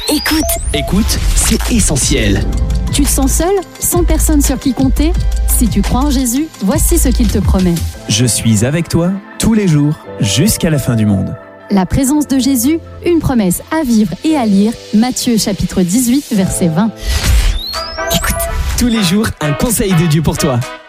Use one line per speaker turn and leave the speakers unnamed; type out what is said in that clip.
Écoute, c'est essentiel.
Tu te sens seul, sans personne sur qui compter? Si tu crois en Jésus, voici ce qu'il te promet.
Je suis avec toi tous les jours jusqu'à la fin du monde.
La présence de Jésus, une promesse à vivre et à lire. Matthieu chapitre 18, verset 20.
Écoute, tous les jours, un conseil de Dieu pour toi.